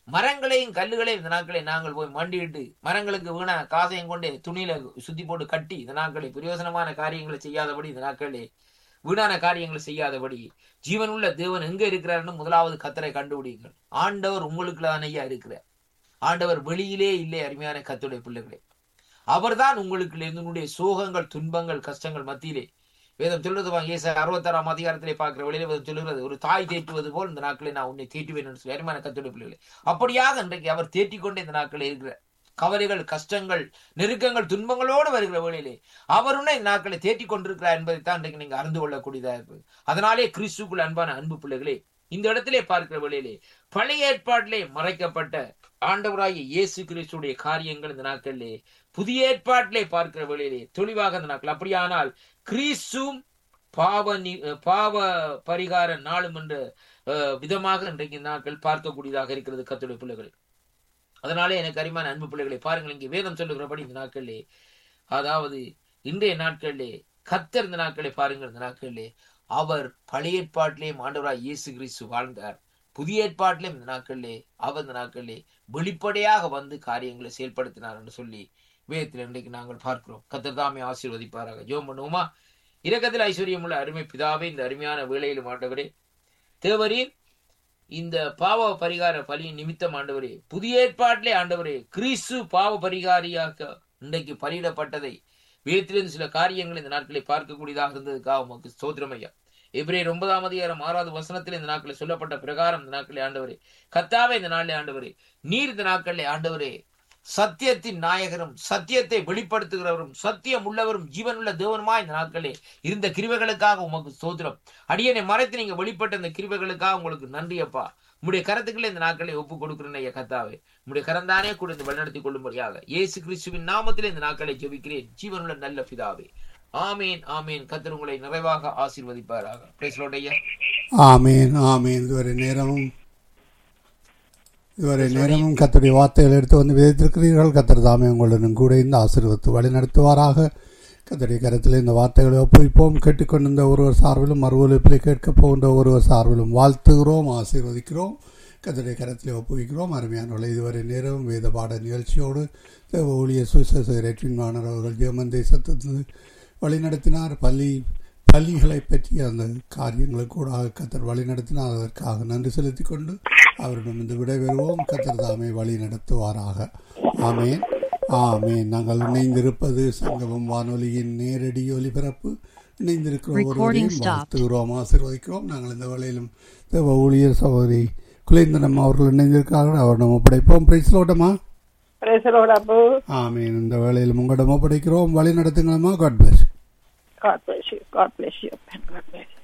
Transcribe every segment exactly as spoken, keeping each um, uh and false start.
மரங்களையும் கல்லுகளையும் இந்த நாட்களை நாங்கள் போய் மண்டிட்டு மரங்களுக்கு வீணா காசையும் கொண்டு துணியில சுத்தி போட்டு கட்டி இந்த நாட்களை பிரயோசனமான காரியங்களை செய்யாதபடி இந்த நாட்களே வீணான காரியங்களை செய்யாதபடி ஜீவனுள்ள தேவன் எங்க இருக்கிறார்னு முதலாவது கத்தரை கண்டுபிடிங்கள். ஆண்டவர் உங்களுக்குள்ள ஐயா இருக்கிறார். ஆண்டவர் வெளியிலே இல்லை. அருமையான கர்த்தருடைய பிள்ளைகளே, அவர்தான் உங்களுக்கு என்னுடைய சோகங்கள், துன்பங்கள், கஷ்டங்கள் மத்தியிலே வேதம் சொல்றது அறுபத்தாறாம் அதிகாரத்திலே பார்க்கிற வெளியில வேதம் சொல்லுகிறது, ஒரு தாய் தேற்றுவது போல் இந்த நாட்களை நான் உன்னை தேற்றுவேன் என்று சொல்லி. அருமையான கர்த்தருடைய பிள்ளைகளே, அப்படியாக இன்றைக்கு அவர் தேற்றிக்கொண்டே இந்த நாட்களில் இருக்கிற கவலைகள், கஷ்டங்கள், நெருக்கங்கள், துன்பங்களோடு வருகிற வேளையிலே அவருடைய நாட்களை தேற்றிக் கொண்டிருக்கிறார் என்பதைத்தான் இன்றைக்கு நீங்க அறிந்து கொள்ளக்கூடியதா இருக்குது. அதனாலே கிறிஸ்துக்குள் அன்பான அன்பு பிள்ளைகளே, இந்த இடத்திலே பார்க்கிற வேளையிலே பழைய ஏற்பாட்டிலே மறைக்கப்பட்ட ஆண்டவராகிய இயேசு கிறிஸ்துடைய காரியங்கள் இந்த நாட்களிலே புதிய ஏற்பாட்டிலே பார்க்கிற வேளையிலே தெளிவாக இந்த நாட்கள் அப்படியானால் கிறிஸ்துவும் பாவ பாவ பரிகார நாளும் என்ற விதமாக இன்றைக்கு நாட்கள் பார்க்கக்கூடியதாக இருக்கிறது கர்த்தருடைய பிள்ளைகளே. அதனாலே எனக்கு அருமையான அன்பு பிள்ளைகளை பாருங்கள், இங்கே வேதம் சொல்லுகிறபடி இந்த நாட்களிலே, அதாவது இன்றைய நாட்களிலே கர்த்தர் இந்த நாட்களை பாருங்கள், இந்த நாட்களிலே அவர் பழைய ஏற்பாட்டிலேயும் ஆண்டவராய் இயேசு கிறிஸ்து வாழ்ந்தார். புதிய ஏற்பாட்டிலேயும் இந்த நாட்களிலே அவர் இந்த நாட்களிலே வெளிப்படையாக வந்து காரியங்களை செயல்படுத்தினார் என்று சொல்லி வேதத்தில் இன்றைக்கு நாங்கள் பார்க்கிறோம். கர்த்தர் தாமே ஆசீர்வதிப்பாராக. ஜெபம் பண்ணுவோமா? இரக்கத்தில் ஐஸ்வர்யம் உள்ள அருமை பிதாவே, இந்த அருமையான வேளையிலும் ஆண்டவரே தேவரீர் இந்த பாவ பரிகார பலியின் நிமித்தம் ஆண்டவரே புதிய ஏற்பாட்டிலே ஆண்டவரே கிறிஸ்து பாவ பரிகாரியாக இன்றைக்கு பலியிடப்பட்டதை வேதத்திலிருந்து சில காரியங்கள் இந்த நாட்களை பார்க்கக்கூடியதாக இருந்ததுக்காக உமக்கு ஸ்தோத்திரம் ஐயா. எபிரேயர் ஒன்பதாம் அதிகாரம் ஆறாவது வசனத்தில் இந்த நாட்களை சொல்லப்பட்ட பிரகாரம் இந்த நாட்களே ஆண்டவரே கர்த்தாவே, இந்த நாளிலே ஆண்டவரே நீர் இந்த நாட்களிலே ஆண்டவரே சத்தியத்தின் நாயகரும் சத்தியத்தை வெளிப்படுத்துகிறவரும் சத்தியம் உள்ளவரும் ஜீவனுள்ள தேவனுமா இந்த நாட்களே இருந்த கிருபைகளுக்காக உமக்கு ஸ்தோத்திரம். அடியனை மறைத்து நீங்க வெளிப்பட்ட இந்த கிருபைகளுக்காக உங்களுக்கு நன்றி அப்பா. உங்களுடைய கரத்துக்களை இந்த நாட்களை ஒப்பு கொடுக்கிறேன் ஐயா கர்த்தாவே. உங்களுடைய கரந்தானே கூட இந்த வழிநடத்தி கொள்ளும்படியாக இயேசு கிறிஸ்துவின் நாமத்தில் இந்த நாட்களை ஜெபிக்கிறேன் ஜீவனுள்ள நல்ல பிதாவே. ஆமீன் ஆமீன். கர்த்தர் உங்களை நிறைவாக ஆசீர்வதிப்பாராக. பிரைஸ் லார்ட் ஐயா. ஆமீன் ஆமீன். இதுவரை நேரமும் இதுவரை நேரமும் கர்த்தருடைய வார்த்தைகள் எடுத்து வந்து விதைத்திருக்கிறீர்கள். கர்த்தர் தாமே உங்களுடன் கூட இந்த ஆசீர்வதித்து வழி நடத்துவாராக. கர்த்தருடைய கரத்தில் இந்த வார்த்தைகளை ஒப்புவிப்போம். கேட்டுக்கொண்டிருந்த ஒருவர் சார்பிலும் மறுவொலிப்பிலே கேட்கப் போகின்ற ஒருவர் சார்பிலும் வாழ்த்துகிறோம், ஆசீர்வதிக்கிறோம். கர்த்தருடைய கரத்திலே ஒப்புவிக்கிறோம். அருமையானவர்களே, இதுவரை நேரம் வேத பாட நிகழ்ச்சியோடு தேவ ஊழியர் சுவிசேஷகர் மாணவர்கள் ஜெர்மன் தேசத்திலிருந்து வழிநடத்தினார். பள்ளி பள்ளிகளை பற்றி அந்த காரியங்களை கூட கர்த்தர் வழி நடத்தினார். அதற்காக நன்றி செலுத்தி கொண்டு அவரிடம் இந்த விடைபெறுவோம். கர்த்தர் தாமே வழி நடத்துவாராக. ஆமேன் ஆமேன். நாங்கள் இணைந்திருப்பது சங்கமம் வானொலியின் நேரடி ஒலிபரப்பு. இணைந்திருக்கிற ஒருவரையும் வாழ்த்துகிறோம், ஆசீர்வதிக்கிறோம். நாங்கள் இந்த வேளையிலும் தேவ ஊழியர் சகோதரி குலேந்தனம் அவர்கள் இணைந்திருக்கிறார்கள். அவரிடம் ஒப்படைப்போம். Price Lord. ஆமீன். இந்த வேளையிலும் உங்களிடம் ஒப்படைக்கிறோம். வழி நடத்துங்களா. God plus. God bless you. God bless you. God bless you.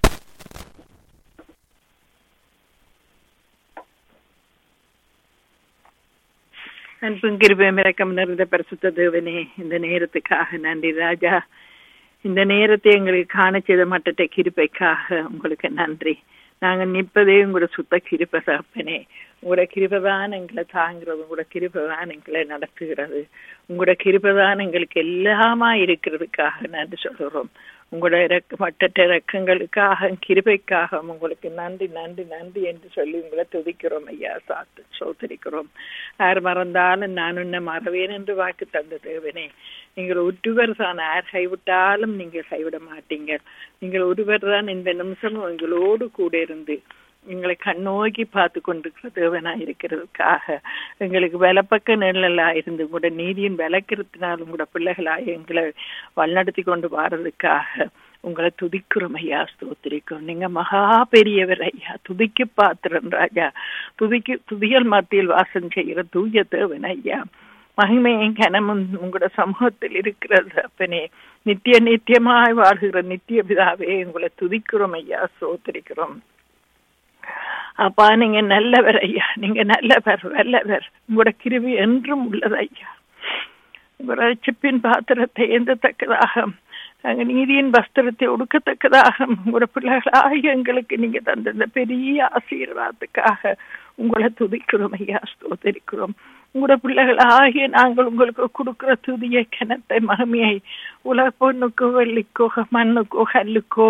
அன்பும் கிருபையும் இரக்கம் நிறைந்த பரிசுத்த தேவனே, இந்த நேரத்துக்காக நன்றி ராஜா. இந்த நேரத்தை எங்களுக்கு காண செய்த மட்டத்தை கிருபைக்காக உங்களுக்கு நன்றி. நாங்கள் நிற்பதே உங்களோட சுத்த கிருபை தகப்பனே. உங்களோட கிருபைதான் எங்களை தாங்கிறது, உங்களோட கிருபைதான் எங்களை நடத்துகிறது, உங்களோட கிருபைதான் எங்களுக்கு எல்லாமா இருக்கிறதுக்காக நன்றி சொல்கிறோம். உங்களோட இறக்க மட்ட இறக்கங்களுக்காக கிருபைக்காக உங்களுக்கு நன்றி நன்றி நன்றி என்று சொல்லி உங்களை துதிக்கிறோம் ஐயா. சாத்து சோதரிக்கிறோம். யார் மறந்தாலும் நான் உன்னை மறவேன் என்று வாக்கு தந்த தேவனே, நீங்கள் ஒருவர் தான், யார் கைவிட்டாலும் நீங்கள் கைவிட மாட்டீங்க. நீங்கள் ஒருவர் தான் இந்த நிமிஷமும் எங்களோடு கூட இருந்து எங்களை கண்ணோக்கி பார்த்து கொண்டிருக்கிற தேவனா இருக்கிறதுக்காக, எங்களுக்கு வலப்பக்க நிழலா இருந்து உங்களோட நீதியின் விளக்கிறதுனால உங்களோட பிள்ளைகளாக எங்களை வழிநடத்தி கொண்டு வர்றதுக்காக உங்களை துதிக்கிறோம் ஐயா. ஸ்தோத்திரிக்கும். நீங்க மகா பெரியவர் ஐயா. துதிக்கு பாத்திரன் ராஜா. துதிக்கு துதியல் மத்தியில் வாசம் செய்கிற தூய தேவன் ஐயா. மகிமையும் கனமும் உங்களோட சமூகத்தில் இருக்கிறது அப்பனே. நித்திய நித்தியமாய் வாழ்கிற நித்திய பிதாவே உங்களை துதிக்கிறோம் ஐயா. ஸ்தோத்திரிக்கிறோம். அப்பா, நீங்க நல்லவர் ஐயா. நீங்க நல்லவர் வல்லவர். உங்களோட கிருபை என்றும் உள்ளது ஐயா. உங்களோட ரட்சிப்பின் பாத்திரத்தை எந்தத்தக்கதாக, நாங்கள் நீதியின் வஸ்திரத்தை ஒடுக்கத்தக்கதாக உங்களோட பிள்ளைகளாக எங்களுக்கு நீங்க தந்த இந்த பெரிய ஆசீர்வாதத்துக்காக உங்களை துதிக்கிறோம் ஐயா. ஸ்தோத்திரிக்கிறோம். உங்களோட பிள்ளைகளாகிய நாங்கள் உங்களுக்கு கொடுக்கிற துதியை கனத்தை மகிமையை உலக பொண்ணுக்கோ வெள்ளிக்கோ மண்ணுக்கோ கல்லுக்கோ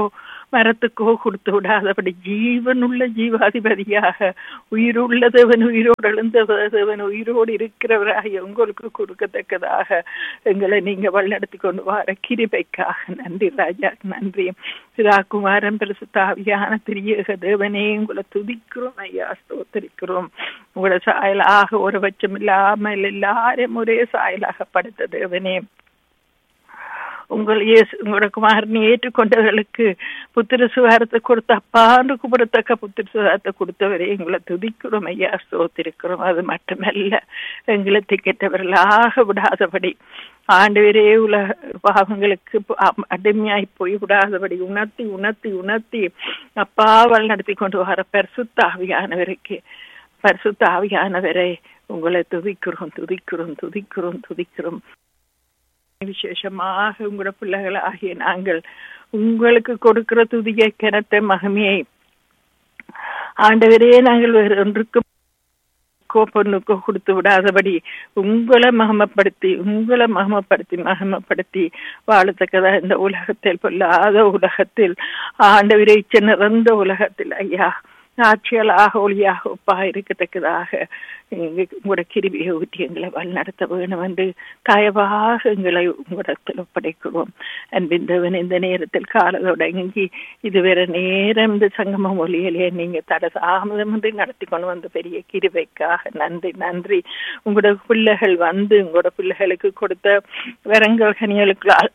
மரத்துக்கோ கொடுத்து விடாதபடி ஜீவனுள்ள ஜீவாதிபதியாக உயிருள்ள தேவன், உயிரோடு எழுந்த தேவன், உயிரோடு இருக்கிறவராக உங்களுக்கு கொடுக்கத்தக்கதாக எங்களை நீங்க வழிநடத்தி கொண்டு வர கிருபைக்காக நன்றி ராஜா. நன்றி பிதாகுமாரன் பரிசுத்த ஆவியான திரியேக தேவனே, உங்களை துதிக்கிறோம் ஐயா, ஸ்தோத்திரிக்கிறோம். உங்களை சாயலாக ஒரு பட்சம் இல்லாமல் எல்லாரும் ஒரே சாயலாக படுத்த தேவனே, உங்கள் உங்களோட குமாரனை ஏற்றுக்கொண்டவர்களுக்கு புத்திர சுகாரத்தை கொடுத்த அப்பாண்டு குபுறத்தக்க புத்திர சுகாரத்தை கொடுத்தவரே உங்களை துதிக்கிறோம் ஐயா, ஸ்தோத்திரிக்கிறோம். அது மட்டுமல்ல, எங்களை திக்கெட்டவர்களாக விடாதபடி ஆண்டவரே உலக பாவங்களுக்கு அடிமையாய் போய் விடாதபடி உணர்த்தி உணர்த்தி உணர்த்தி அப்பாவால் நடத்தி கொண்டு வர பரிசுத்த ஆவியானவருக்கு பரிசுத்த ஆவியானவரை உங்களை துதிக்கிறோம் துதிக்கிறோம் துதிக்கிறோம் துதிக்கிறோம். விசேஷமாக உங்களோட பிள்ளைகள் ஆகிய நாங்கள் உங்களுக்கு கொடுக்கிற துதியை கிணத்த மகிமையை ஆண்டவரே நாங்கள் வேறு ஒன்றுக்கு பொண்ணுக்கு கொடுத்து விடாதபடி உங்களை மகிமைப்படுத்தி உங்களை மகிமைப்படுத்தி மகிமைப்படுத்தி வாழத்தக்கதா இந்த உலகத்தில் பொல்லாத உலகத்தில் ஆண்டவரை நிறந்த உலகத்தில் ஐயா ஆட்சியலாக ஒளியாக ஒப்பா இருக்கத்தக்கதாக உங்களோட கிருபியை ஊற்றி எங்களை வழிநடத்த வேணும் என்று தயவாக எங்களை உங்களிடத்தில் ஒப்படைக்கிறோம். அன்பிந்தவன் இந்த நேரத்தில் கால தொடங்கி இதுவரை நேரம் இந்த சங்கமம் ஒளியிலே நீங்க தட தாமதம் என்று நடத்தி கொண்டு வந்த பெரிய கிருபைக்காக நன்றி நன்றி. உங்களோட பிள்ளைகள் வந்து உங்களோட பிள்ளைகளுக்கு கொடுத்த வரங்கள் கனிகளுக்களால்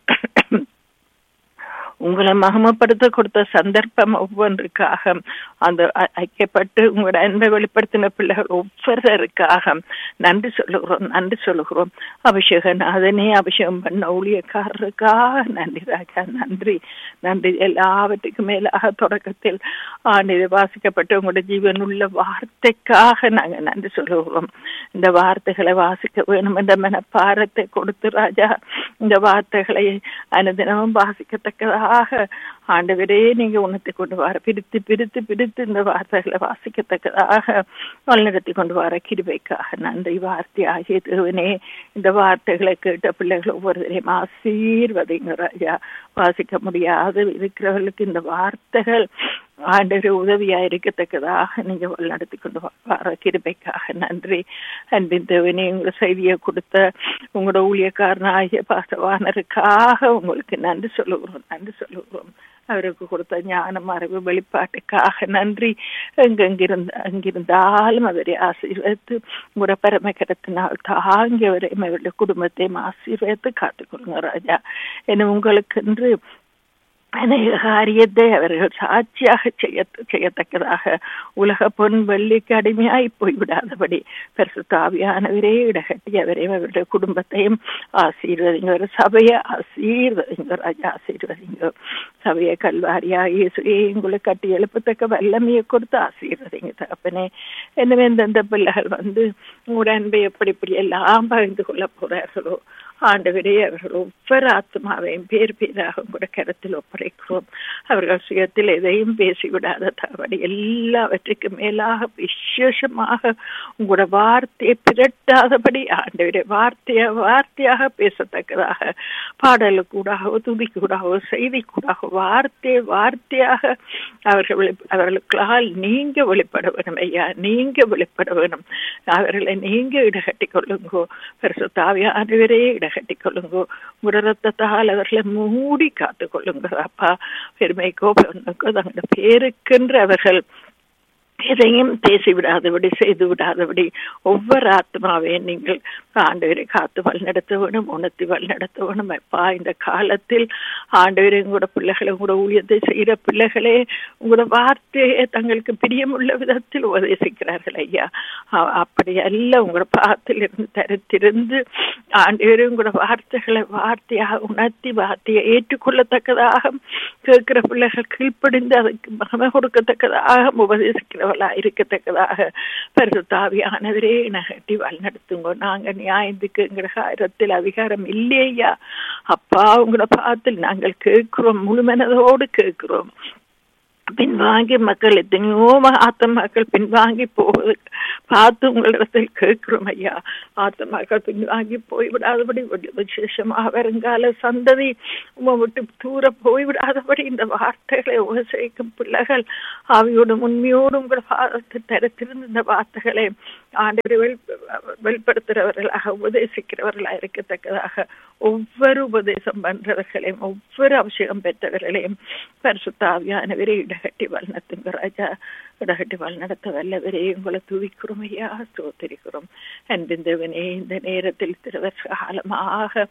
உங்களை மகிமைப்படுத்த கொடுத்த சந்தர்ப்பம் ஒவ்வொன்றுக்காக அந்த ஐக்கியப்பட்டு உங்களோட அன்பை வெளிப்படுத்தின பிள்ளைகள் ஒவ்வொருவருக்காக நன்றி சொல்லுகிறோம் நன்றி சொல்லுகிறோம். அபிஷேகம் அதனே அபிஷேகம் பண்ண ஊழியக்காரருக்காக நன்றி ராஜா நன்றி நன்றி. எல்லாவற்றுக்கும் மேலாக தொடக்கத்தில் ஆண்டு வாசிக்கப்பட்டு உங்களோட ஜீவனுள்ள வார்த்தைக்காக நாங்கள் நன்றி சொல்லுகிறோம். இந்த வார்த்தைகளை வாசிக்க வேணும் என்ற மனப்பாரத்தை கொடுத்து ராஜா இந்த வார்த்தைகளை அனுதினமும் வாசிக்கத்தக்கதாக ஆண்டவரே நீங்க உணர்த்தி கொண்டு வர பிரித்து பிரித்து பிரித்து இந்த வார்த்தைகளை வாசிக்கத்தக்கதாக வழிநடத்தி கொண்டு வர கிருபைக்காக நன்றி. வார்த்தை ஆகிய தேவனே, இந்த வார்த்தைகளை கேட்ட பிள்ளைகள் ஒவ்வொருவரையும் ஆசீர்வதிங்க ராஜா. வாசிக்க முடியாது இருக்கிறவர்களுக்கு இந்த வார்த்தைகள் ஆண்டவர் உதவியா இருக்கத்தக்கதாக நீங்க வழிநடத்தி கொண்டு வர கிருபைக்காக நன்றி. அன்பின் தேவனே, உங்க செய்தியை கொடுத்த உங்களோட ஊழியக்காரனாகிய பாசவானருக்காக உங்களுக்கு நன்றி சொல்லுகிறோம் நன்றி சொல்லுகிறோம். அவருக்கு கொடுத்த ஞானம் அறிவு வெளிப்பாட்டுக்காக நன்றி. எங்கெங்கிருந்த அங்கிருந்தாலும் அவரை ஆசீர்வதித்து உங்களோட பரமக்கரத்தினால் தாங்கியவரையும் அவருடைய குடும்பத்தையும் ஆசீர்வதித்து காத்துக்கொள்ளுங்க ராஜா. என்ன உங்களுக்கு அநேக காரியத்தை அவர்கள் சாட்சியாக செய்ய செய்யத்தக்கதாக உலக பொன் வெள்ளிக்கு அடிமையாய் போய்விடாதபடி பரிசுத்த ஆவியானவரே இடகட்டி அவரையும் அவருடைய குடும்பத்தையும் ஆசீர்வதிங்க. ஒரு சபையை ஆசீர்வதிங்க ராஜா ஆசீர்வதிங்க. சபையை கல்வாரியா இயேசுவே உங்களுக்கு கட்டி எழுப்பத்தக்க வல்லமையை கொடுத்து ஆசீர்வதிங்க தகப்பனே. எனவே இந்த பிள்ளைகள் வந்து உங்களோட அன்பை எப்படி இப்படி எல்லாம் பகிர்ந்து கொள்ள போறார்களோ ஆண்டவரே அவர்கள் ஒவ்வொரு ஆத்மாவையும் பேர் பேராக கூட கருத்தில் ஒப்படைக்கிறோம். அவர்கள் சுயத்தில் எதையும் பேசிவிடாத தவறு எல்லாவற்றுக்கும் மேலாக விசேஷமாக உங்களோட வார்த்தையை பிரட்டாதபடி ஆண்டவரே வார்த்தையா வார்த்தையாக பேசத்தக்கதாக பாடலுக்கூடாகவோ துதிக்கூடாகவோ செய்திக்கூடாகவோ வார்த்தை வார்த்தையாக அவர்கள் அவர்களுக்கால் நீங்க வெளிப்பட வேணும் ஐயா, நீங்க வெளிப்பட வேணும். அவர்களை நீங்க இடகட்டி கொள்ளுங்கோ. பரிசுத்த ஆவியானவரே இட கட்டி கொள்ளுங்கோ. உங்களோட ரத்தத்தால் அவர்களை மூடி காத்து கொள்ளுங்க அப்பா. பெருமைக்கோ பெருமைக்கோ தங்களோட பேருக்கென்று அவர்கள் எதையும் பேசி விடாதபடி செய்து விடாதபடி ஒவ்வொரு ஆத்மாவையும் நீங்கள் ஆண்டவரை காத்து வழிநடத்த வேணும், உணர்த்தி வழிநடத்த வேணும். அப்பா இந்த காலத்தில் ஆண்டவரை உங்களோட பிள்ளைகளை உங்களோட ஊழியத்தை செய்கிற பிள்ளைகளே உங்களோட வார்த்தையை தங்களுக்கு பிரியமுள்ள விதத்தில் உபதேசிக்கிறார்கள் ஐயா. அப்படி அல்ல, உங்களோட பாதத்தில் இருந்து தரித்திருந்து ஆண்டவரை உங்களோட வார்த்தைகளை வார்த்தையாக உணர்த்தி வார்த்தையை ஏற்றுக்கொள்ளத்தக்கதாக கேட்கிற பிள்ளைகள் கீழ்ப்படிந்து அதுக்கு மகமை கொடுக்கத்தக்கதாக உபதேசிக்கிற இருக்கத்தக்கதாக பரிசுத்த ஆவியானவரே நகட்டி வழிநடத்துங்க. நாங்க நியாயத்துக்கு எங்கிற காரியத்தில் அதிகாரம் இல்லையா அப்பா. உங்களை பார்த்து நாங்கள் கேட்கிறோம், முழு மனதோடு கேட்கிறோம். பின்வாங்கி மக்கள் எத்தனையோ ஆத்மாக்கள் பின்வாங்கி போவது பார்த்து உங்களிடத்தில் கேட்கிறோம் ஐயா. ஆத்மாக்கள் பின்வாங்கி போய்விடாதபடி விசேஷமாக வருங்கால சந்ததி உமை விட்டு தூர போய்விடாதபடி இந்த வார்த்தைகளை உபசரிக்கும் பிள்ளைகள் ஆவியோடும் உண்மையோடும் உங்கள் பாதத்தை தரத்திலிருந்து இந்த வார்த்தைகளை ஆண்டு வெளிப்படுத்துகிறவர்களாக உபதேசிக்கிறவர்களாக இருக்கத்தக்கதாக ஒவ்வொரு உபதேசம் பண்றவர்களையும் ஒவ்வொரு அபிஷேகம் பெற்றவர்களையும் பரிசுத்த ஆவியானவரே இடகட்டி வழிநடத்துங்க ராஜா. இடகட்டி வழிநடத்த வல்லவரே உங்களை துதிக்கிறோம் ஐயா, ஸ்தோத்திரிக்கிறோம். அன்பின் தேவனே, இந்த நேரத்தில் திருவர்ஷ காலமாக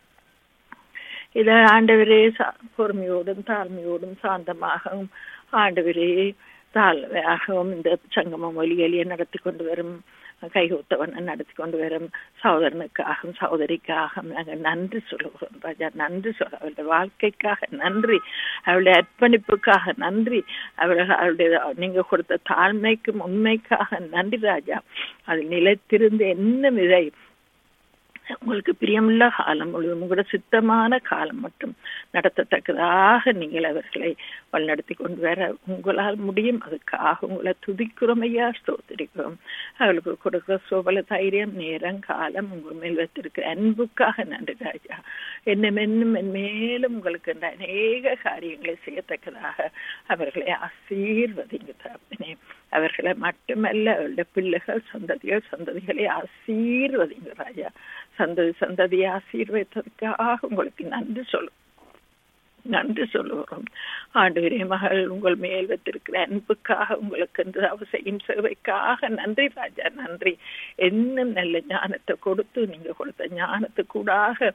இதை ஆண்டவரே பொறுமையோடும் தாழ்மையோடும் சாந்தமாகவும் ஆண்டவரே தாழ்வையாகவும் இந்த சங்கமம் ஒலியலியை நடத்தி கொண்டு வரும் கைகூத்தவனை நடத்தி கொண்டு வரும் சகோதரனுக்காகவும் சகோதரிக்காகவும் நாங்கள் நன்றி சொல்லுகிறோம் ராஜா. நன்றி சொல்ல அவளுடைய வாழ்க்கைக்காக நன்றி, அவளுடைய அர்ப்பணிப்புக்காக நன்றி, அவர்கள் அவளுடைய நீங்க கொடுத்த தாழ்மைக்கும் உண்மைக்காக நன்றி ராஜா. அதில் நிலைத்திருந்து என்ன விதை உங்களுக்கு பிரியமுள்ள காலம் முழுவதும் உங்களோட சித்தமான காலம் மட்டும் நடத்தத்தக்கதாக நீங்கள் அவர்களை வழிநடத்தி கொண்டு வர உங்களால் முடியும். அதுக்காக உங்களை துதிக்கிறோம் ஐயா, ஸ்தோத்திரிக்கிறோம். அவளுக்கு கொடுக்கிற சோபல தைரியம், நேரம், காலம், உங்கள் மேல் வைத்திருக்கிற அன்புக்காக நன்றி ராஜா. என்னும் என்னும் மேலும் உங்களுக்கு இந்த அநேக காரியங்களை செய்யத்தக்கதாக அவர்களை ஆசீர்வதிங்க தகப்பனே. அவர்களை மட்டுமல்ல அவருடைய பிள்ளைகள் சந்ததிகள் சந்ததிகளை ஆசீர்வதிங்க ராஜா. சந்ததி சந்ததியை ஆசீர்வதித்ததுக்காக உங்களுக்கு நன்றி சொல்லும் நன்றி சொல்லுகிறோம். ஆண்டவரே, மகள் உங்கள் மேல் வைத்திருக்கிற அன்புக்காக உங்களுக்கு இந்த அவசியம் சேவைக்காக நன்றி ராஜா, நன்றி. இன்னும் நல்ல ஞானத்தை கொடுத்து நீங்க கொடுத்த ஞானத்துக்கூடாக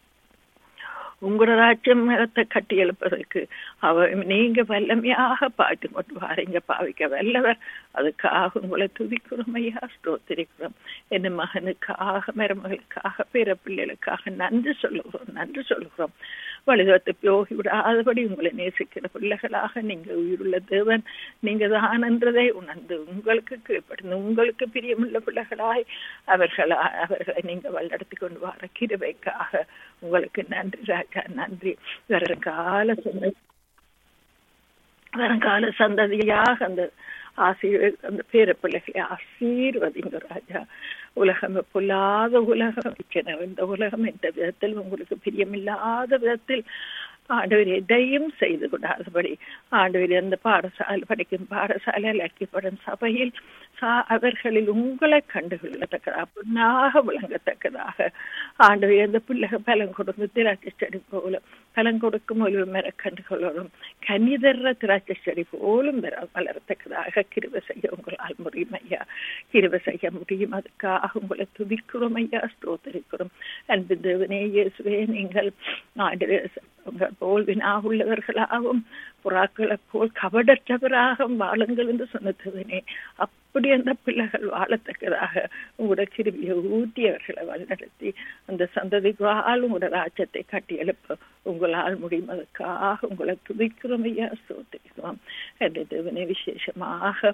உங்களோட ராஜ்யம் மரத்தை கட்டி எழுப்பதற்கு அவ நீங்க வல்லமையாக பாய்த்து கொண்டு வாரீங்க, பாவிக்க வல்லவர். அதுக்காக உங்களை துதிக்கிறோம் ஐயா, ஸ்தோத்திரிக்கிறோம். என் மகனுக்காக மருமகளுக்காக பிற பிள்ளைகளுக்காக நன்றி சொல்லுகிறோம் நன்றி சொல்லுகிறோம். வழிதத்தை போகி விடாதபடி உங்களை நேசிக்கிற பிள்ளைகளாக நீங்க உயிருள்ள தேவன் நீங்க தான் என்றதை உணர்ந்து உங்களுக்கு கீழ்ப்படிந்து உங்களுக்கு பிரியமுள்ள பிள்ளைகளாய் அவர்களா அவர்களை நீங்க வழிநடத்தி கொண்டு வர கிருபைக்காக உங்களுக்கு நன்றி ராஜா, நன்றி. வருங்கால சந்த வருங்கால சந்ததியாக அந்த ஆசீர் அந்த பேர பிள்ளைகளை ஆசீர்வதிங்க ராஜா. உலகம் பொல்லாத உலகம், இந்த உலகம் எந்த விதத்தில் உங்களுக்கு பிரியமில்லாத விதத்தில் ஆண்டவர் எதையும் செய்து விடாதபடி ஆண்டவர் அந்த பாடசாலை படிக்கும் பாடசாலையில் ஐக்கியப்படும் சபையில் அவர்களில் உங்களை கண்டுகொள்ளத்தக்கதாக பொன்னாக விளங்கத்தக்கதாக ஆண்டவர் அந்த பிள்ளைகள் பலன் கொடுக்கும் திராட்சை செடி போலும் பலன் கொடுக்கும் ஒரு மரக்கன்றுகளோடும் கனிதர்ற திராட்சை செடி போலும் வளரத்தக்கதாக கிருபை செய்ய உங்களால் முடியும் ஐயா, கிருபை செய்ய முடியும். அதுக்காக உங்களை துதிக்கிறோம் ஐயா, ஸ்தோத்திரிக்கிறோம். அன்பு தேவனே இயேசுவே, நீங்கள் ஆண்டவர் போல் வினா உள்ளவர்களாகவும் புறாக்களை போல் கபடற்றவராக வாழுங்கள் என்று சொன்னதுவனே, அப்படி அந்த பிள்ளைகள் வாழத்தக்கதாக உங்களோட கிருபியை ஊட்டி அவர்களை வழிநடத்தி அந்த சந்ததிக்கால் உங்களோட ராஜ்யத்தை கட்டி எழுப்ப உங்களால் முடியும். அதுக்காக உங்களை துதிக்கிறோம் ஐயா, ஸ்தோத்திரிக்கிறோம். என்ற தேவனே, விசேஷமாக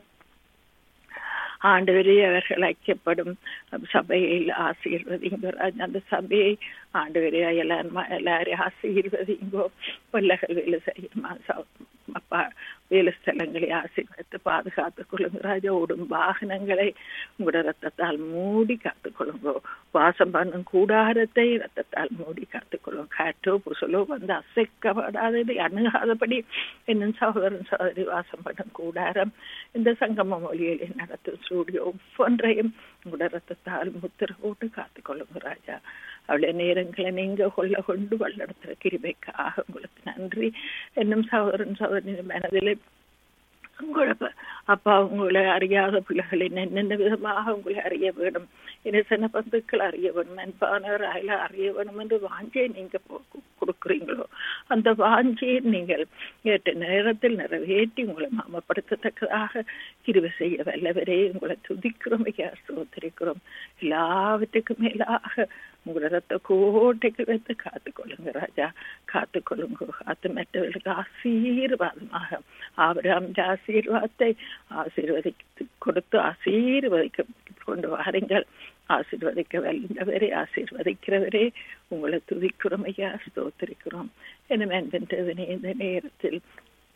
ஆண்டவரே அவர்கள் ஐக்கியப்படும் சபையில் ஆசீர்வதிங்கோ. அந்த சபையை ஆண்டவரே எல்லாரும் எல்லாரையும் ஆசீர்வதிங்கோ. பிள்ளைகள் வேலை செய்யுமா அப்பா வேலை ஸ்தலங்களை ஆசீர்வதித்து பாதுகாத்துக் கொள்ளுங்க ராஜா. ஓடும் வாகனங்களை உங்களோட ரத்தத்தால் மூடி காத்துக்கொள்ளுங்கோ. வாசம் பண்ணும் கூடாரத்தை ரத்தத்தால் மூடி காத்துக்கொள்ளும். காற்றோ புசலோ வந்து அசைக்கப்படாதது அணுகாதபடி என்னும் சகோதரன் சகோதரி வாசம் பண்ணும் கூடாரம் இந்த சங்கம மொழியிலே நடத்தும் ஸ்டூடியோ ஒவ்வொன்றையும் உங்களோட ரத்தத்தால் முத்திர போட்டு காத்துக்கொள்ளுங்க ராஜா. அவளுடைய நேரங்களை நீங்க கொள்ள கொண்டு வழிநடத்துற கிருபைக்காக உங்களுக்கு நன்றி. என்னும் சகோதரன் சகோதரின் மனதில் உங்களை அப்பா உங்களை அறியாத பிள்ளைகளை என்னென்ன விதமாக உங்களை அறிய வேணும், சின்ன பந்துக்கள் அறிய வேணும், அன்பானவர் அயல அறிய வேணும் என்று வாஞ்சியை நீங்க கொடுக்குறீங்களோ அந்த வாஞ்சியை நீங்கள் ஏற்ற நேரத்தில் நிறைவேற்றி உங்களை மாமப்படுத்தத்தக்கதாக கிருபை செய்ய வல்லவரே உங்களை துதிக்கிறோம் ஐயா, ஸ்தோத்திரிக்கிறோம். எல்லாவற்றுக்கும் மேலாக உங்களோட ரத்த கோட்டைக்கு வைத்து காத்துக்கொள்ளுங்க ராஜா, காத்துக்கொள்ளுங்க. காத்து மற்றவர்களுக்கு ஆசீர்வாதமாக ஆபிரகாம் ஆசீர்வாதத்தை ஆசீர்வதித்து கொடுத்து ஆசீர்வதிக்க கொண்டு வாருங்கள். ஆசீர்வதிக்க வல்லவரே, ஆசீர்வதிக்கிறவரே உங்களை துதிக்கிறோம் ஐயா, ஸ்தோத்திரிக்கிறோம். என்ன அன்பின் தேவனே, இந்த நேரத்தில்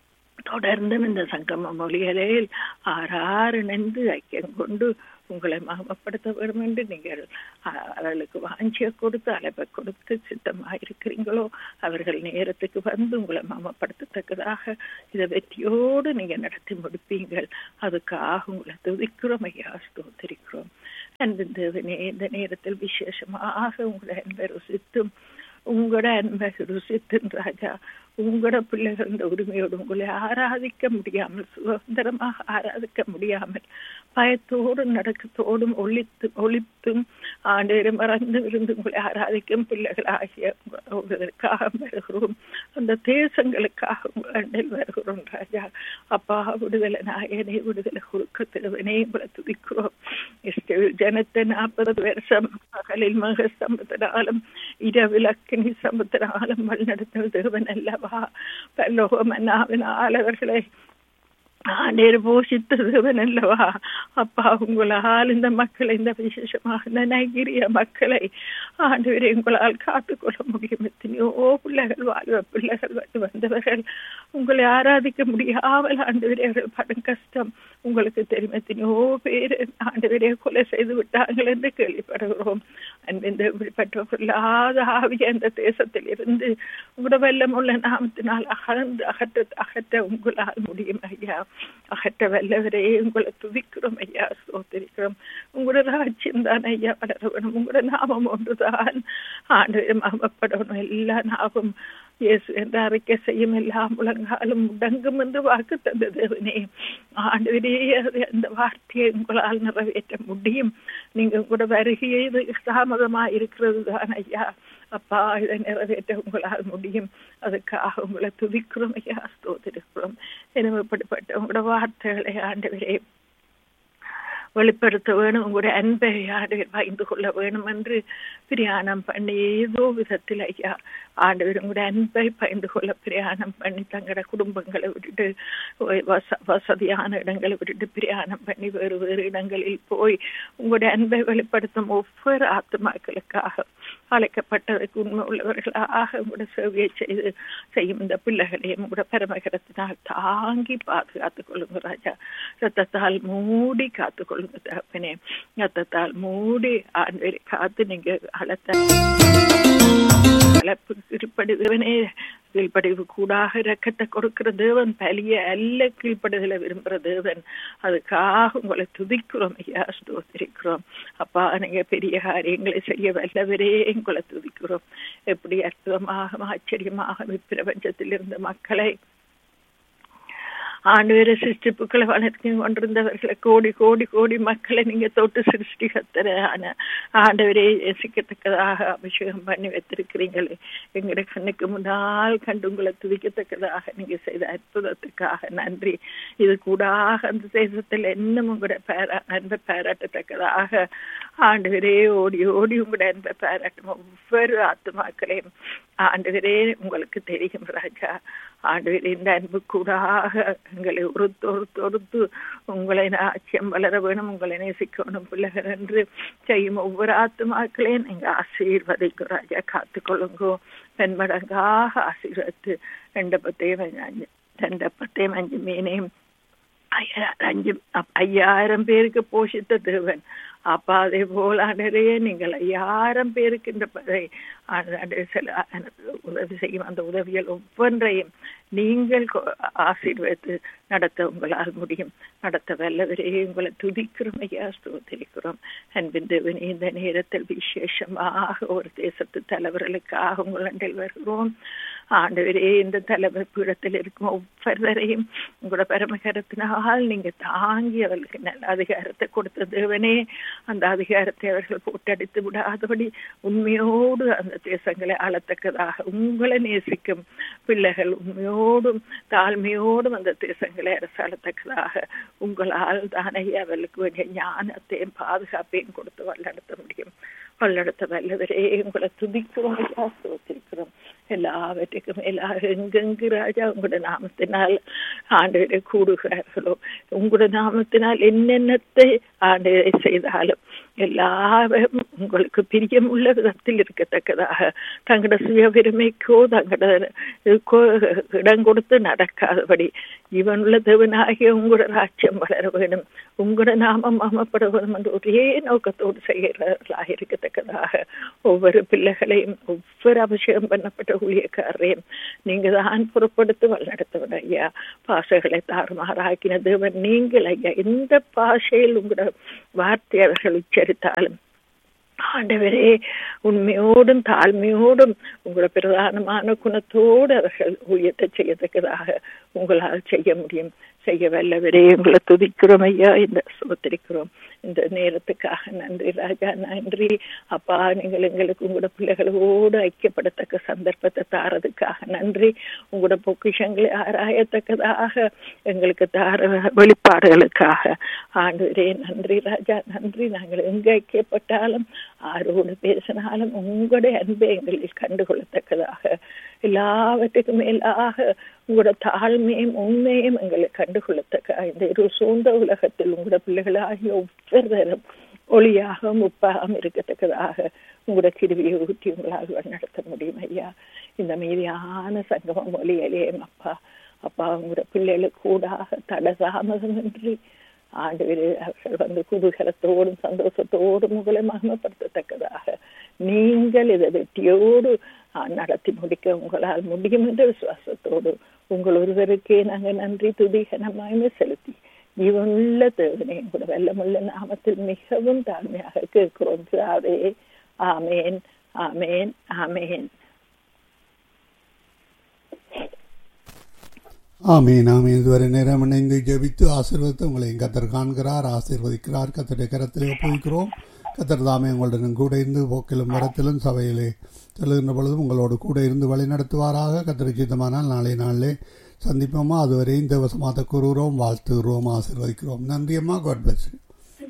தொடர்ந்தும் இந்த சங்கம மொழிகளில் ஆறாறு நின்று ஐக்கியம் கொண்டு உங்களை மகமப்படுத்த வேண்டும் என்று நீங்கள் அவர்களுக்கு வாஞ்சியை கொடுத்து அழைப்பை கொடுத்து சித்தமாக இருக்கிறீங்களோ அவர்கள் நேரத்துக்கு வந்து உங்களை மகமப்படுத்தத்தக்கதாக இதை வெற்றியோடு நீங்க நடத்தி முடிப்பீங்கள். அதுக்காக உங்களை துதிக்கிறோம் ஐயா, ஸ்தோத்திரிக்கிறோம். அன்பு தேவனே, இந்த நேரத்தில் விசேஷமாக உங்களை அன்பை ருசித்தும் உங்களோட அன்பை ருசித்தும் ராஜா உங்களோட பிள்ளைகள் இந்த உரிமையோடு உங்களை ஆராதிக்க முடியாமல் சுதந்திரமாக ஆராதிக்க முடியாமல் பயத்தோடும் நடக்கத்தோடும் ஒளித்து ஒளித்தும் ஆண்டு மறந்து இருந்து உங்களை ஆராதிக்கும் பிள்ளைகள் ஆகிய உங்களுக்காக வருகிறோம். அந்த தேசங்களுக்காக உங்கள் வருகிறோம் ராஜா. அப்பா விடுதலை நாயனே, விடுதலை குறுக்கத்திலவனே உங்களை துதிக்கிறோம். ஜனத்தை நாற்பது வருஷம் பகலில் மக சம்பத்தினாலும் இரவில் அக்கினி சம்பத்தினாலும் வழிநடத்த தேவன் அல்லவா. பரலோகமன்னாவின் ஆளவர்களை ஆண்டேர் போஷித்த தேவன் அல்லவா. அப்பா உங்களால் இந்த மக்களை, இந்த விசேஷமாக இந்த நைகீரிய மக்களை ஆண்டவரை உங்களால் காத்துக்கொள்ள முடியும். எத்தனையோ பிள்ளைகள் வாழ்வ பிள்ளைகள் வந்து வந்தவர்கள் உங்களை ஆராதிக்க முடியாமல் ஆண்டவரே அவர்கள் படும் கஷ்டம் உங்களுக்கு தெரியும். எத்தனையோ பேர் ஆண்டவரே கொலை செய்து விட்டார்கள் என்று கேள்விப்படுகிறோம். அன்பிந்த இப்படிப்பட்டவர்களாத ஆவிய அந்த தேசத்தில் இருந்து உங்களோட வெள்ளம் உள்ள நாமத்தினால் அகழ்ந்து அகற்ற அகற்ற உங்களால் முடியும் ஐயா. அகற்ற வல்லவரே உங்களை துதிக்கிறோம் ஐயா, ஸ்தோத்திரிக்கிறோம். உங்களோட ராஜ்யம் தான் ஐயா வளர வேணும். உங்களோட நாமம் ஒன்றுதான் ஆண்டவரே மகிமைப்படணும். எல்லா நாமும் இயேசு என்று அறிக்கை செய்யும் எல்லா முழங்காலும் முடங்கும் என்று வாக்கு தந்த தேவனே, ஆண்டவரே அந்த வார்த்தையை உங்களால் நிறைவேற்ற முடியும். நீங்க கூட வருகையை தாமதமா இருக்கிறது தான் ஐயா. அப்பா இதை நிறைவேற்ற உங்களால் முடியும். அதுக்காக உங்களை துதிக்கிறோம் ஐயா, ஸ்தோத்திரிக்கிறோம். எனப்பட்ட உங்களோட வார்த்தைகளை ஆண்டவரே வெளிப்படுத்த வேணும். உங்களுடைய அன்பை ஆண்டவர் பகிர்ந்து கொள்ள வேணும் என்று பிரயாணம் பண்ணி ஏதோ விதத்தில் ஐயா ஆண்டவர் உங்களுடைய அன்பை பகிர்ந்து கொள்ள பிரயாணம் பண்ணி தங்களோட குடும்பங்களை விட்டுட்டு வச வசதியான இடங்களை விட்டுட்டு பிரயாணம் பண்ணி வேறு வேறு இடங்களில் போய் உங்களுடைய அன்பை வெளிப்படுத்தும் ஒவ்வொரு ஆத்மாக்களுக்காக அழைக்கப்பட்டதற்கு உண்மை உள்ளவர்களாக உங்களுடைய சேவையை செய்து செய்யும் இந்த பிள்ளைகளையும் உங்களுடைய பரமகரத்தினால் தாங்கி பாதுகாத்துக் கொள்ளுங்க ராஜா. ரத்தத்தால் மூடி காத்துக்கொள்ளுங்க தகப்பனே. ரத்தத்தால் மூடி ஆண்டவரை காத்து நீங்க அழைத்த கலப்பு கீழ்ப்படுதவனே, கீழ்ப்படிவு கூடாக இரக்கத்தை கொடுக்கிற தேவன், பலிய அல்ல கீழ்ப்படுதலை விரும்புகிற தேவன். அதுக்காக உங்களை துதிக்கிறோம் ஐயா, ஸ்தோத்திரிக்கிறோம். அப்பா நீங்க பெரிய காரியங்களை செய்ய வல்லவரே உங்களை துதிக்கிறோம். எப்படி அற்புதமாக ஆச்சரியமாக இப்பிரபஞ்சத்தில் இருந்த மக்களை ஆண்டவரை சிருஷ்டிப்புக்களை வளர்த்து கொண்டிருந்தவர்களை கோடி கோடி கோடி மக்களை நீங்க தொட்டு சிருஷ்டிகத்தரான ஆண்டவரே நேசிக்கத்தக்கதாக அபிஷேகம் பண்ணி வைத்திருக்கிறீங்களே. எங்களுடைய கண்ணுக்கு முன்னால் கண்டு உங்களை துதிக்கத்தக்கதாக நீங்க செய்த அற்புதத்துக்காக நன்றி. இது கூடாக அந்த தேசத்தில் இன்னும் உங்களுடைய பேரா அன்பை பாராட்டத்தக்கதாக ஆண்டவரே ஓடி ஓடி உங்களுடைய அன்பை பாராட்டும் ஒவ்வொரு ஆத்மாக்களையும் ஆண்டவரே உங்களுக்கு தெரியும் ராஜா. ஆண்டவரே இந்த அன்பு கூடாக எங்களை ஒருத்து ஒருத்து ஒருத்து உங்களை ஆட்சியம் வளர வேணும், உங்களை நேசிக்கணும் பிள்ளைகள் என்று செய்யும் ஒவ்வொரு ஆத்மாக்களையும் நீங்க ஆசீர்வதிக்கும் ராஜா. காத்துக்கொள்ளுங்கோ. பெண்மடங்காக ஆசீர்வதித்து ரெண்டு பத்தையும் அஞ்சு ரெண்டு பத்தையும் அஞ்சு மீனையும் அஞ்சு ஐயாயிரம் பேருக்கு போஷித்த தேவன். அப்பா அதே போல நிறைய நீங்கள் ஐயாயிரம் பேருக்கு இந்த உதவி செய்யும் அந்த உதவிகள் ஒவ்வொன்றையும் நீங்கள் ஆசீர்வதித்து நடத்த உங்களால் முடியும். நடத்த வல்லவரே உங்களை துதிக்கிறோம் ஐயா, ஸ்தோத்திரிக்கிறோம். அன்பின் தேவனே, இந்த நேரத்தில் விசேஷமாக ஒரு தேசத்து தலைவர்களுக்காக உங்களில் வருகிறோம். ஆண்டவரே இந்த தலைவர் பீடத்தில் இருக்கும் ஒவ்வொருவரையும் உங்களோட பரமகரத்தினால் நீங்க தாங்கி அவர்களுக்கு நல்ல அதிகாரத்தை கொடுத்த தேவனே, அந்த அதிகாரத்தை அவர்கள் போட்டடித்து விடாதபடி உண்மையோடு அந்த தேசங்களை ஆளத்தக்கதாக உங்களை நேசிக்கும் பிள்ளைகள் உண்மையோடும் தாழ்மையோடும் அந்த தேசங்களை அரசாளத்தக்கதாக உங்களால் தானே அவர்களுக்கு வேண்டிய ஞானத்தையும் பாதுகாப்பையும் கொடுத்து வழிநடத்த முடியும். வழிநடத்த வல்லவரே உங்களை துதிக்கிறோம் ஐயா, ஸ்தோத்திரிக்கிறோம். எல்லாவற்றுக்கும் எல்லாரும் எங்கெங்கு ராஜா உங்களோட நாமத்தினால் ஆண்டவரை கூடுகிறார்களோ, உங்களோட நாமத்தினால் என்னென்னத்தை ஆண்டவரை செய்தாலும் எல்லாரும் உங்களுக்கு பிரியமுள்ள விதத்தில் இருக்கத்தக்கதாக தங்களோட சுய பெருமைக்கோ தங்களோட இடம் கொடுத்து நடக்காதபடி இவனுள்ள தேவனாகிய உங்களோட ராஜ்யம் வளர வேண்டும், உங்களோட நாமம் மாமப்பட வேண்டும் என்று ஒரே நோக்கத்தோடு செய்கிறவர்களாக இருக்கத்தக்கதாக ஒவ்வொரு பிள்ளைகளையும் ஒவ்வொரு அபிஷேகம் பண்ணப்பட்ட ஊழியக்காரரையும் நீங்க தான் புறப்படுத்தி வழிநடத்தவிட ஐயா. பாஷைகளை தாறுமாறாக்கின தேவன் நீங்கள் ஐயா. எந்த பாஷையில் உங்களோட வார்த்தை அவர்கள் உச்சரித்தாலும் ஆண்டவரே உண்மையோடும் தாழ்மையோடும் உங்களோட பிரதானமான குணத்தோடு அவர்கள் ஊழியத்தை செய்யத்தக்கதாக உங்களால் செய்ய முடியும். செய்ய வல்லவரே உங்களை துதிக்கிறோம் ஐயா. இந்த சுபத்திரிக்கிறோம் இந்த நேரத்துக்காக நன்றி ராஜா. நன்றி அப்பா. நீங்கள் எங்களுக்கு உங்களோட பிள்ளைகளோடு ஐக்கியப்படத்தக்க சந்தர்ப்பத்தை தாரதுக்காக நன்றி. உங்களோட பொக்கிஷங்களை ஆராயத்தக்கதாக எங்களுக்கு தார வெளிப்பாடுகளுக்காக ஆண்டவரே நன்றி ராஜா. நன்றி. நாங்கள் எங்க ஐக்கியப்பட்டாலும் ஆரோடு பேசினாலும் உங்களுடைய அன்பை எங்களில் கண்டுகொள்ளத்தக்கதாக எல்லாவற்றுக்கும் மேலாக உங்களோட தாழ்மையும் உண்மையும் எங்களை கண்டுகொள்ளத்தக்க இந்த இரு சூழ்ந்த உலகத்தில் உங்களோட பிள்ளைகளாகிய ஒவ்வொருவரும் ஒளியாக முப்பாகம் இருக்கத்தக்கதாக உங்களோட கிருவியை ஊற்றி உங்களால் நடத்த முடியும் ஐயா. இந்த மீதியான சங்கமம் ஒளியலையும் அப்பா அப்பா உங்களோட பிள்ளைகளுக்கு கூடாக தட தாமதமின்றி ஆண்டவரே அவர்கள் வந்து குதூகலத்தோடும் சந்தோஷத்தோடும் உங்களை மகிமைப்படுத்தத்தக்கதாக நீங்கள் இதை வெற்றியோடு நடத்தி முடிக்க உங்களால் முடியும் என்ற விசுவாசத்தோடு உங்கள் ஒருவருக்கே நாங்கள் நன்றி துதி கனமாய்மை செலுத்தி இவனுள்ள தேவனே கூட வெள்ளமுள்ள நாமத்தில் மிகவும் தாழ்மையாக கேட்கிறோம் பிதாவே. ஆமேன் ஆமேன் ஆமேன். ஆமீன் ஆமீன். இதுவரை நேரம் இணைந்து ஜெபித்து ஆசீர்வதித்து உங்களை கத்தர் காண்கிறார், ஆசீர்வதிக்கிறார். கத்தருடைய கரத்திலே ஒப்புவிக்கிறோம். கத்தர் தாமே உங்களுடன் கூட இருந்து போக்கிலும் வரத்திலும் சபையிலே செல்லுகின்ற பொழுதும் உங்களோடு கூட இருந்து வழி நடத்துவாராக. கத்தருக்கு சித்தமானால் நாளை நாளிலே சந்திப்போமா. அதுவரை இந்த வசமாத்த கூறுகிறோம், வாழ்த்துகிறோம், ஆசீர்வதிக்கிறோம். நன்றி அம்மா. God bless you.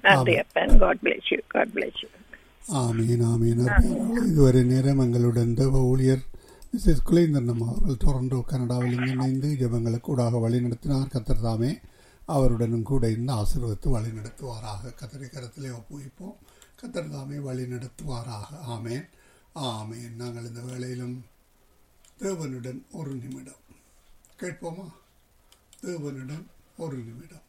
ஆமீன் ஆமீன். இதுவரை நேரம் எங்களுடன் தேவ ஊழியர் மிஸ்ஸஸ் குலேந்திரன் அவர்கள் டொரண்டோ கனடாவில் இணைந்து ஜெபங்களுக்கு கூடாக வழி நடத்தினார். கத்தர் தாமே அவருடனும் கூட இருந்து ஆசீர்வதித்து வழி நடத்துவாராக. கத்தரை கரத்திலே ஒப்புவிப்போம். கத்தர் தாமே வழி நடத்துவாராக. ஆமேன் ஆமேன். நாங்கள் இந்த வேளையிலும் தேவனுடன் ஒரு நிமிடம் கேட்போமா? தேவனுடன் ஒரு நிமிடம்.